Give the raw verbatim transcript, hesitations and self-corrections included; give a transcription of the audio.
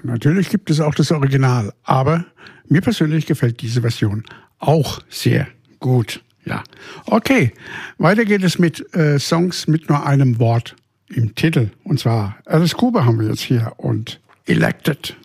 natürlich gibt es auch das Original, aber mir persönlich gefällt diese Version auch sehr gut. Ja, okay. Weiter geht es mit äh, Songs mit nur einem Wort im Titel. Und zwar Alice Cooper haben wir jetzt hier und Elected.